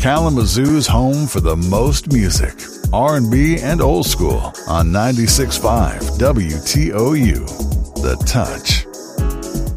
Kalamazoo's home for the most music, R&B, and old school on 96.5 WTOU. The Touch.